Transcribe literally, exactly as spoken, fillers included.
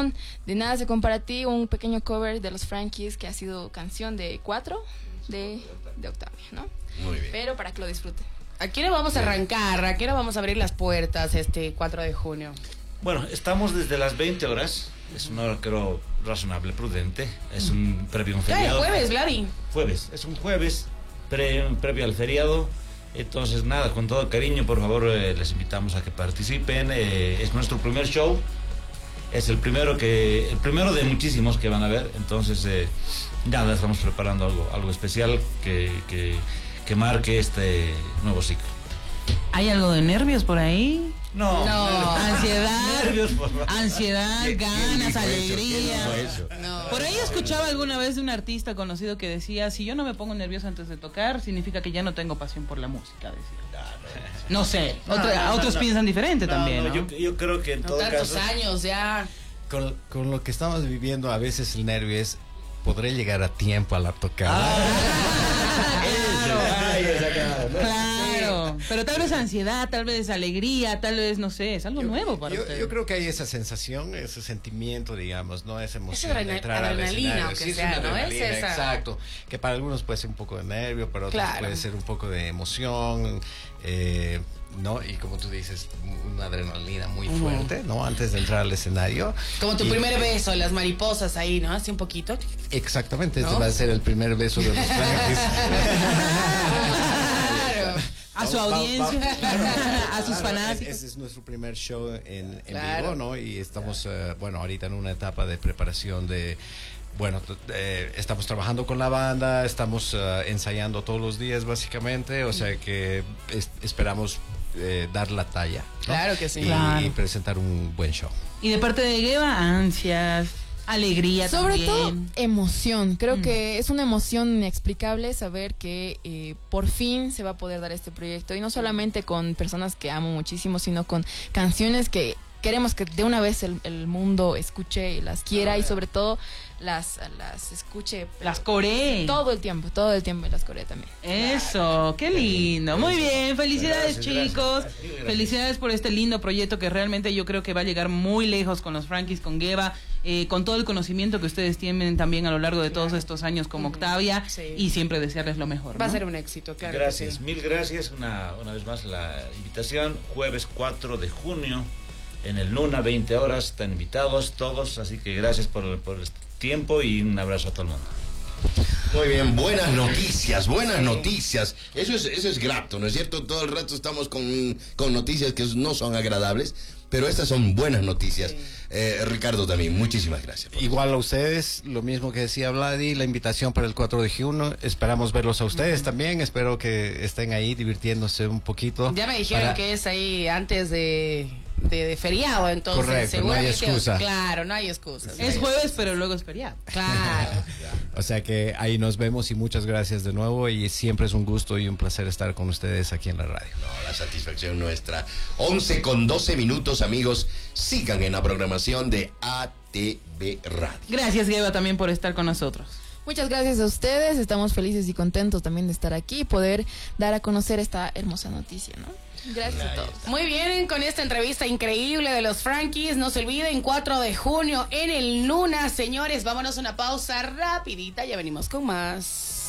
canción de Nada se compara a ti, un pequeño cover de los Frankies que ha sido canción de cuatro de, de Octavia, ¿no? Muy bien. Pero para que lo disfruten. ¿A qué hora vamos a arrancar? ¿A qué hora vamos a abrir las puertas este cuatro de junio? Bueno, estamos desde las veinte horas. Es una hora, creo, razonable, prudente. Es un previo a un Ya, el feriado. jueves, Vladi. Jueves, es un jueves pre, previo al feriado. Entonces, nada, con todo cariño, por favor, eh, les invitamos a que participen. Eh, es nuestro primer show. Es el primero que el primero de muchísimos que van a ver. Entonces, eh, nada, estamos preparando algo, algo especial que, que, que marque este nuevo ciclo. ¿Hay algo de nervios por ahí? No, No. Ansiedad, nervios, por favor. ansiedad, ¿Quién- quién ganas, dijo eso? alegría. ¿Quién dijo eso? No. Por ahí escuchaba alguna vez de un artista conocido que decía, si yo no me pongo nervioso antes de tocar, significa que ya no tengo pasión por la música, decía. No sé, No, otra- no, no, otros no. piensan diferente No, también, no, ¿no? Yo, yo creo que en No todo tantos caso... años ya. Con, con lo que estamos viviendo, a veces el nervio es, ¿podré llegar a tiempo a la tocada? Claro, pero tal vez ansiedad, tal vez alegría, tal vez, no sé, es algo Yo- nuevo para yo, ustedes. yo creo que hay esa sensación, ese sentimiento, digamos, ¿no? Esa emoción adrena- de entrar al adrenalina, escenario. aunque Sí, es sea, una ¿no? Es adrenalina, esa- exacto. Que para algunos puede ser un poco de nervio, para otros Claro. puede ser un poco de emoción, eh, ¿no? Y como tú dices, una adrenalina muy fuerte, ¿no? Antes de entrar al escenario. Como tu Y- primer beso, las mariposas ahí, ¿no? Así un poquito. Exactamente, ¿No? este va a ser el primer beso de los Frankies. Claro. A su Vamos, vamos, audiencia, vamos. a sus Claro, fanáticos. Ese es nuestro primer show en, en Claro. vivo, ¿no? Y estamos, eh, bueno, ahorita en una etapa de preparación de, bueno, t- eh, estamos trabajando con la banda, estamos eh, ensayando todos los días básicamente, o sea que es- esperamos eh, dar la talla, ¿no? Claro que sí. Y, Claro. y presentar un buen show. Y de parte de Geva, ansias, alegría Sobre también. todo emoción, creo Mm. que es una emoción inexplicable saber que eh, por fin se va a poder dar este proyecto y no solamente con personas que amo muchísimo, sino con canciones que queremos que de una vez el, el mundo escuche y las quiera y sobre todo las, las escuche Las coree. todo el tiempo, todo el tiempo y las corea también. Eso, qué lindo. Muy bien, felicidades Gracias, chicos. gracias. Gracias. Felicidades por este lindo proyecto que realmente yo creo que va a llegar muy lejos con los Frankies, con Geva, eh, con todo el conocimiento que ustedes tienen también a lo largo de todos estos años como Octavia Sí. y siempre desearles lo mejor. Va a ¿no? ser un éxito, claro. que Gracias, sí. mil gracias. Una, una vez más la invitación. Jueves cuatro de junio en el Luna, veinte horas. Están invitados todos. Así que gracias por, por este tiempo y un abrazo a todo el mundo. Muy bien, buenas noticias, buenas noticias. Eso es, eso es grato, ¿no es cierto? Todo el rato estamos con, con noticias que no son agradables, pero estas son buenas noticias. Eh, Ricardo también, muchísimas gracias. Igual a ustedes, lo mismo que decía Vladi, la invitación para el cuatro de junio, esperamos verlos a ustedes también, espero que estén ahí divirtiéndose un poquito. Ya me dijeron para- que es ahí antes de, de, de feriado, entonces Correcto, no hay seguramente- excusa. Claro, no hay excusas. Es jueves, pero luego es feriado. Claro. O sea que ahí nos vemos y muchas gracias de nuevo y siempre es un gusto y un placer estar con ustedes aquí en la radio. No, la satisfacción nuestra. once con doce minutos, amigos. Sigan en la programación de A T V Radio. Gracias Geva también por estar con nosotros. Muchas gracias a ustedes, estamos felices y contentos también de estar aquí y poder dar a conocer esta hermosa noticia, ¿no? Gracias a todos. Muy bien, con esta entrevista increíble de los Frankies, no se olviden, cuatro de junio en el Luna. Señores, vámonos a una pausa rapidita, ya venimos con más.